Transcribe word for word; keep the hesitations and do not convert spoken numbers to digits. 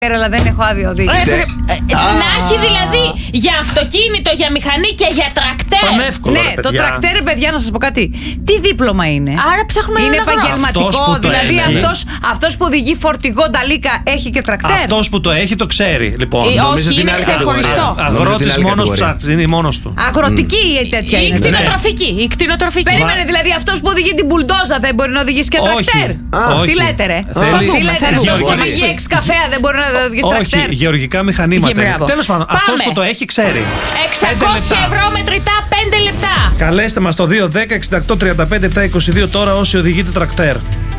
Αλλά δεν έχω άδειο οδήγηση. Ε, ε, να έχει δηλαδή για αυτοκίνητο, για μηχανή και για τρακτέρ. Πανεύκολο, Ναι, ρε, το παιδιά. τρακτέρ, παιδιά, να σας πω κάτι. Τι δίπλωμα είναι? Άρα ψάχνουμε Είναι ένα βρω. επαγγελματικό. Αυτός που το Δηλαδή έχει. αυτός, αυτός που οδηγεί φορτηγό νταλίκα έχει και τρακτέρ. Αυτός που το έχει το ξέρει. Λοιπόν, Ε, νομίζω όχι, ότι είναι άλλη ξεχωριστό. κατηγορία. Νομίζω ότι Αγρότης είναι άλλη μόνος κατηγορία. ψάχνει. Είναι μόνος του. Αγροτική ή τέτοια Η είναι. κτηνοτροφική. Η κτηνοτροφική. Περίμενε, δηλαδή αυτός που οδηγεί την μπουλντόζα δεν μπορεί να οδηγήσει και Όχι. τρακτέρ. Α, Τι όχι. λέτε, ρε? Θέλει- Τι λέτε, ρε? θα Αυτός δούμε. που οδηγεί έξι καφέα δεν μπορεί να οδηγήσει τρακτέρ. Όχι, γεωργικά μηχανήματα. Μπράβο. Τέλος πάντων, Πάμε. αυτός που το έχει ξέρει. εξακόσια ευρώ μετρητά, πέντε λεπτά. Καλέστε μας στο δύο δέκα εξήντα οκτώ τριάντα πέντε επτακόσια είκοσι δύο τώρα όσοι οδηγείτε τρακτέρ.